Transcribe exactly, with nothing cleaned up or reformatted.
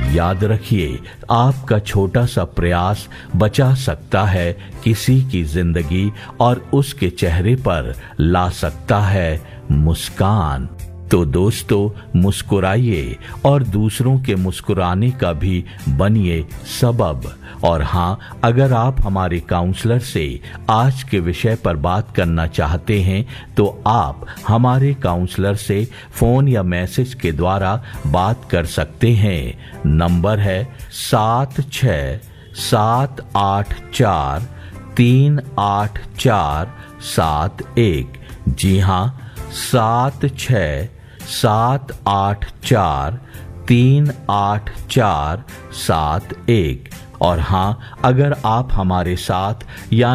याद रखिए, आपका छोटा सा प्रयास बचा सकता है किसी की जिंदगी और उसके चेहरे पर ला सकता है मुस्कान। तो दोस्तों, मुस्कुराइए और दूसरों के मुस्कुराने का भी बनिए सबब। और हाँ, अगर आप हमारे काउंसलर से आज के विषय पर बात करना चाहते हैं तो आप हमारे काउंसलर से फोन या मैसेज के द्वारा बात कर सकते हैं। नंबर है सात छः सात आठ चार तीन आठ चार सात एक। जी हाँ, सात छः सात आठ चार तीन आठ चार सात एक। और हाँ, अगर आप हमारे साथ या